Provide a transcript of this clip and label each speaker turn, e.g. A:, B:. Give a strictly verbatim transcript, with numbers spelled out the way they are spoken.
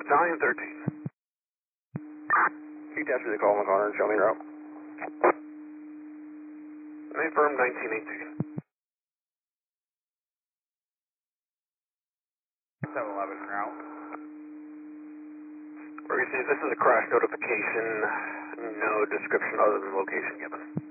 A: nine thirteen. You can answer the call on the corner and show me route. Affirm nineteen eighteen.
B: seven eleven route.
A: Receive, this is a crash notification. No description other than location given.